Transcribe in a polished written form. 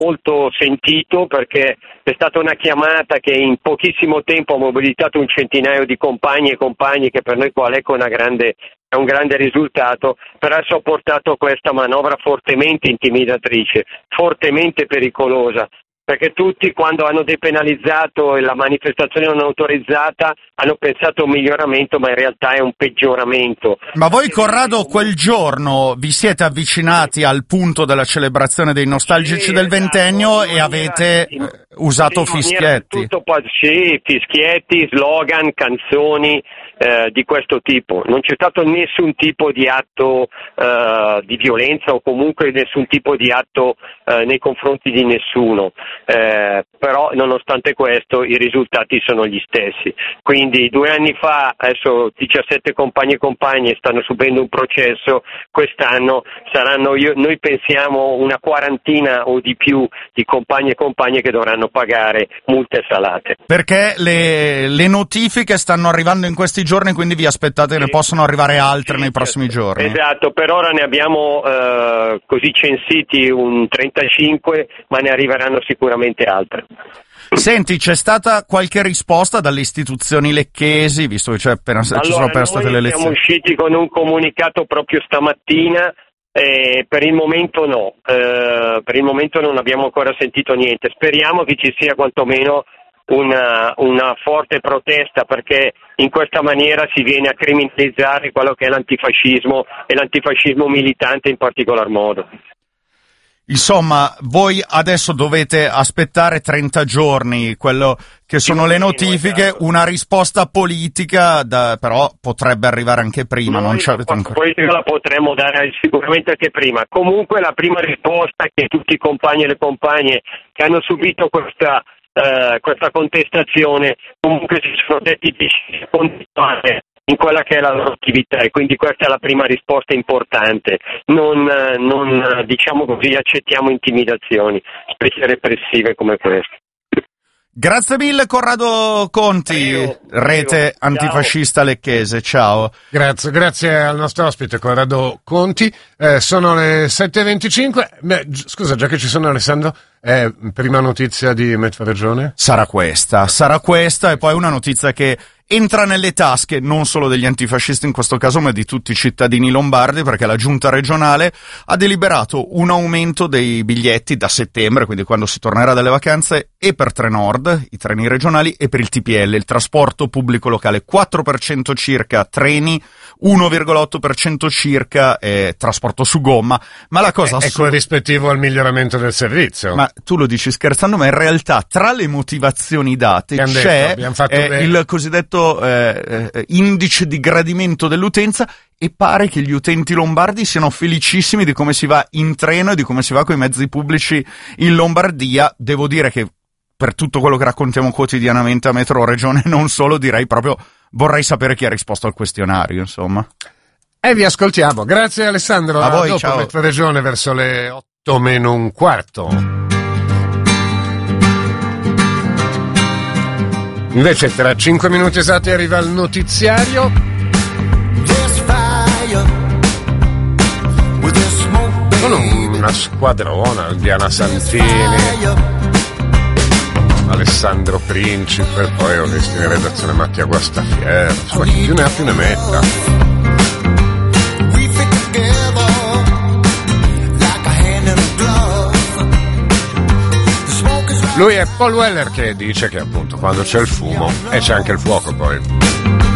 molto sentito, perché è stata una chiamata che in pochissimo tempo ha mobilitato un centinaio di compagni e compagni, che per noi qua a Lecco è un grande risultato, però ha sopportato questa manovra fortemente intimidatrice, fortemente pericolosa, perché tutti, quando hanno depenalizzato e la manifestazione non autorizzata, hanno pensato a un miglioramento, ma in realtà è un peggioramento. Ma voi, Corrado, quel giorno vi siete avvicinati al punto della celebrazione dei nostalgici del ventennio e avete usato fischietti? Fischietti, slogan, canzoni di questo tipo. Non c'è stato nessun tipo di atto di violenza o comunque nessun tipo di atto nei confronti di nessuno. Però nonostante questo i risultati sono gli stessi. Quindi 2 anni fa, adesso 17 compagni e compagne stanno subendo un processo, quest'anno saranno, noi pensiamo, una quarantina o di più di compagni e compagne che dovranno pagare multe salate. Perché le notifiche stanno arrivando in questi giorni, quindi vi aspettate che ne possono arrivare altre nei prossimi giorni? Esatto, per ora ne abbiamo così censiti un 35, ma ne arriveranno sicuramente altre. Senti, c'è stata qualche risposta dalle istituzioni lecchesi, visto che ci sono appena state le elezioni? Siamo usciti con un comunicato proprio stamattina. Per il momento no, per il momento non abbiamo ancora sentito niente. Speriamo che ci sia quantomeno una forte protesta, perché in questa maniera si viene a criminalizzare quello che è l'antifascismo e l'antifascismo militante in particolar modo. Insomma, voi adesso dovete aspettare 30 giorni, quello che sono le notifiche, una risposta politica, però potrebbe arrivare anche prima. Noi non ci avete ancora. La politica la potremmo dare sicuramente anche prima. Comunque la prima risposta che tutti i compagni e le compagne che hanno subito questa contestazione comunque si sono detti di continuare in quella che è la loro attività, e quindi questa è la prima risposta importante. Non diciamo così, accettiamo intimidazioni, specie repressive come queste. Grazie mille, Corrado Conti, rete antifascista lecchese, ciao. Grazie al nostro ospite Corrado Conti. Sono le 7:25. Scusa, già che ci sono, Alessandro, prima notizia di Metro Regione? Sarà questa, e poi una notizia che entra nelle tasche non solo degli antifascisti in questo caso, ma di tutti i cittadini lombardi, perché la giunta regionale ha deliberato un aumento dei biglietti da settembre, quindi quando si tornerà dalle vacanze, e per Trenord, i treni regionali, e per il TPL, il trasporto pubblico locale. 4% circa treni, 1,8% circa trasporto su gomma. Ma la cosa è corrispettivo al miglioramento del servizio. Ma tu lo dici scherzando, ma in realtà tra le motivazioni date c'è il cosiddetto indice di gradimento dell'utenza, e pare che gli utenti lombardi siano felicissimi di come si va in treno e di come si va con i mezzi pubblici in Lombardia. Devo dire che per tutto quello che raccontiamo quotidianamente a Metro Regione, non solo, direi proprio vorrei sapere chi ha risposto al questionario, insomma. E vi ascoltiamo. Grazie Alessandro. A voi, dopo ciao. Metro Regione verso le 8:45. Invece tra 5 minuti esatti arriva il notiziario. Con una squadrona, Diana Santini, Alessandro Principe, poi ho visto in redazione Mattia Guastafiero, insomma chi più ne ha più ne metta. Lui è Paul Weller, che dice che appunto quando c'è il fumo e c'è anche il fuoco poi.